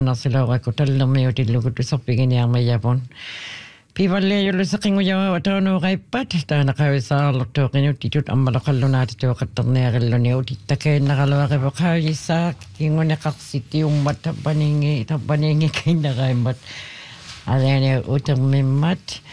Nasila ko talami o tilugot sa pingin yang mayapon. Pivalle yolo sa kingo yawa watono kay pat ta nakawisa lokto kinyo titut amalakalo na tito katanero ni utita kay nakalawa kay bakay sa kingo nakaksiti matabaningi kay nakaimat. Alene utamimat.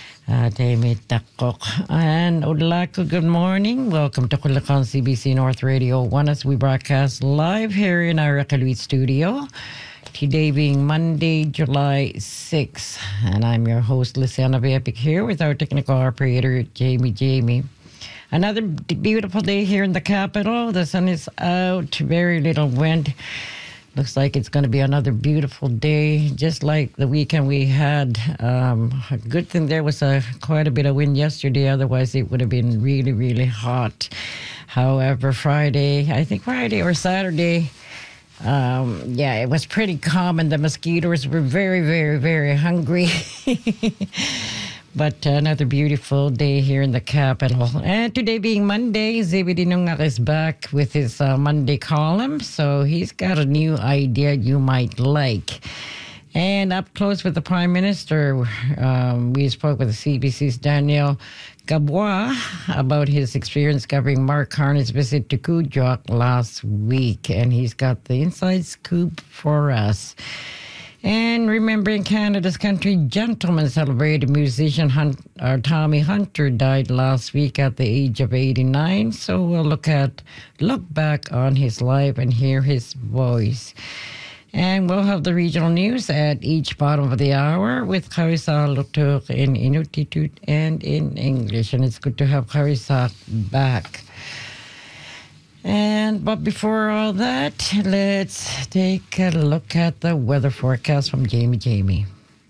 And Udlaku, good morning. Welcome to Kulakan CBC North Radio 1 as we broadcast live here in our Rakaluit studio. Today being Monday, July 6th. And I'm your host, Luciana Bepic, here with our technical operator, Jamie. Another beautiful day here in the capital. The sun is out, very little wind. Looks like it's going to be another beautiful day, just like the weekend we had. A good thing there was quite a bit of wind yesterday. Otherwise, it would have been really, really hot. However, Friday or Saturday, it was pretty calm, and the mosquitoes were very, very, very hungry. But another beautiful day here in the capital. And today being Monday, Zebedee Nungak is back with his Monday column. So he's got a new idea you might like. And up close with the Prime Minister, we spoke with the CBC's Daniel Gabois about his experience covering Mark Carney's visit to Kuujjuaq last week. And he's got the inside scoop for us. And remembering Canada's country gentleman celebrated musician Tommy Hunter died last week at the age of 89. So we'll look back on his life and hear his voice. And we'll have the regional news at each bottom of the hour with Carissa Lutur in Inuktitut and in English. And it's good to have Carissa back. But before all that, let's take a look at the weather forecast from Jamie.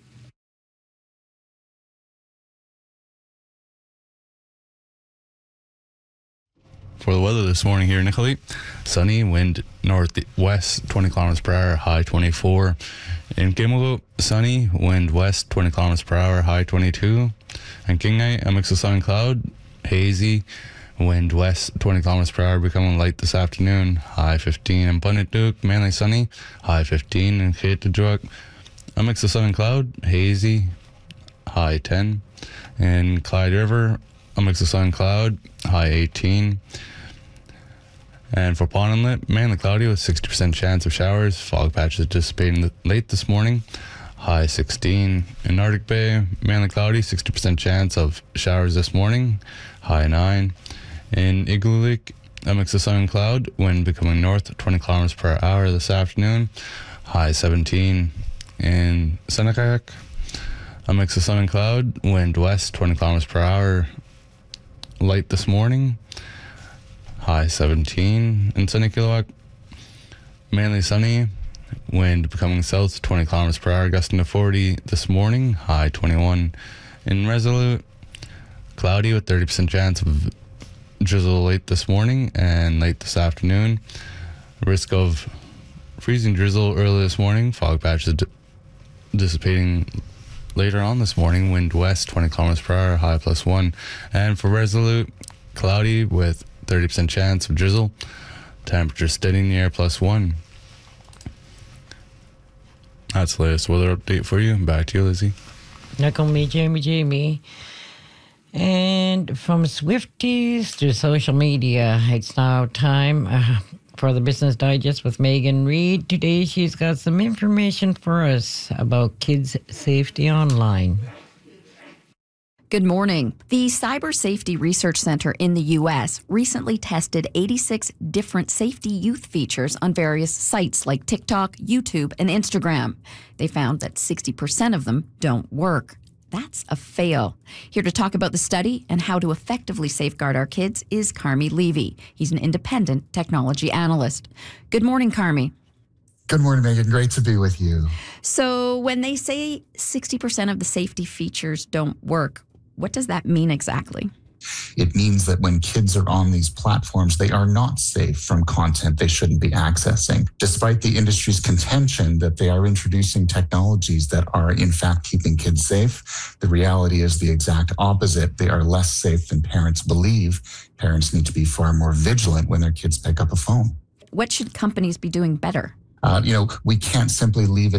For the weather this morning here in Nicollet, sunny, wind northwest 20 kilometers per hour, high 24. In Kimilgo, sunny, wind west 20 kilometers per hour, high 22. And Kingnai, a mix of sun and cloud, hazy, wind west 20 kilometers per hour, becoming light this afternoon, high 15. In Punituk, mainly sunny, high 15. In Keetajuak, a mix of sun and cloud, hazy, high 10. In Clyde River, a mix of sun and cloud, high 18. And for Pond Inlet, mainly cloudy with 60% chance of showers, fog patches dissipating late this morning, high 16. In Arctic Bay, mainly cloudy, 60% chance of showers this morning, high 9. In Igloolik, a mix of sun and cloud, wind becoming north 20 kilometers per hour this afternoon, high 17. In Senakayak, a mix of sun and cloud, wind west 20 kilometers per hour, light this morning, high 17. In Sunnykilowack, mainly sunny, wind becoming south 20 kilometers per hour, gusting to 40 this morning, high 21. In Resolute, cloudy with 30% chance of drizzle late this morning and late this afternoon. Risk of freezing drizzle early this morning, fog patches dissipating later on this morning, wind west 20 kilometers per hour, high +1. And for Resolute, cloudy with 30% chance of drizzle, temperature steady near +1. That's the latest weather update for you. Back to you, Lizzie. Now call me Jamie. And from Swifties to social media, it's now time for the Business Digest with Megan Reid. Today she's got some information for us about kids' safety online. Good morning. The Cyber Safety Research Center in the U.S. recently tested 86 different safety youth features on various sites like TikTok, YouTube, and Instagram. They found that 60% of them don't work. That's a fail. Here to talk about the study and how to effectively safeguard our kids is Carmi Levy. He's an independent technology analyst. Good morning, Carmi. Good morning, Megan. Great to be with you. So when they say 60% of the safety features don't work, what does that mean exactly? It means that when kids are on these platforms, they are not safe from content they shouldn't be accessing. Despite the industry's contention that they are introducing technologies that are in fact keeping kids safe, the reality is the exact opposite. They are less safe than parents believe. Parents need to be far more vigilant when their kids pick up a phone. What should companies be doing better? We can't simply leave it